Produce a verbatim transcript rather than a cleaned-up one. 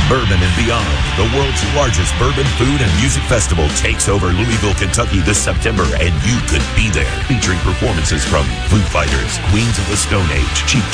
Bourbon and Beyond, the world's largest bourbon, food, and music festival, takes over Louisville, Kentucky this September, and you could be there. Featuring performances from Foo Fighters, Queens of the Stone Age, Cheap